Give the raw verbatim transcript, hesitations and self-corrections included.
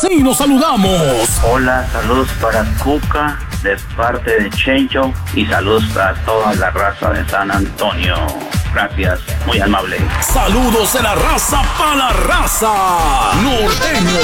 así nos saludamos. Hola, saludos para Cuca de parte de Chencho y saludos para toda la raza de San Antonio. Gracias, muy amable. Saludos de la raza para la raza. Norteño